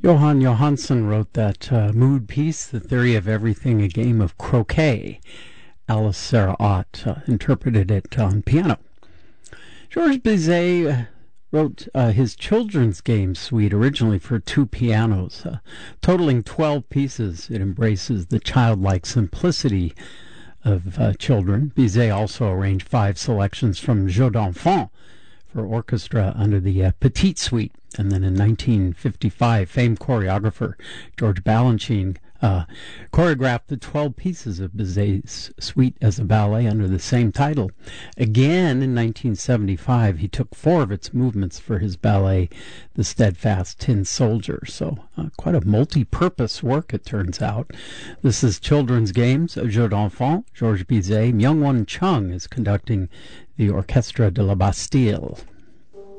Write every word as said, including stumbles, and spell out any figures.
Johan Johansson wrote that uh, mood piece, The Theory of Everything, a game of croquet. Alice Sarah Ott uh, interpreted it on piano. Georges Bizet wrote uh, his children's game suite originally for two pianos, uh, totaling twelve pieces. It embraces the childlike simplicity of uh, children. Bizet also arranged five selections from Jeux d'Enfants for orchestra under the uh, Petite Suite. And then in nineteen fifty-five, famed choreographer George Balanchine uh, choreographed the twelve pieces of Bizet's suite as a ballet under the same title. Again, in nineteen seventy-five, he took four of its movements for his ballet, The Steadfast Tin Soldier. So uh, quite a multi-purpose work, it turns out. This is Children's Games, Jeux d'Enfants, Georges Bizet. Myung-Won Chung is conducting the Orchestre de la Bastille.